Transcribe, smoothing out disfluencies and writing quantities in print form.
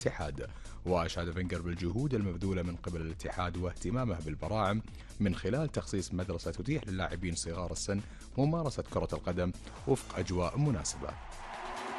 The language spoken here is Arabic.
الاتحاد. وأشاد فينجر بالجهود المبذولة من قبل الاتحاد واهتمامه بالبراعم من خلال تخصيص مدرسة تتيح للاعبين صغار السن ممارسة كرة القدم وفق أجواء مناسبة.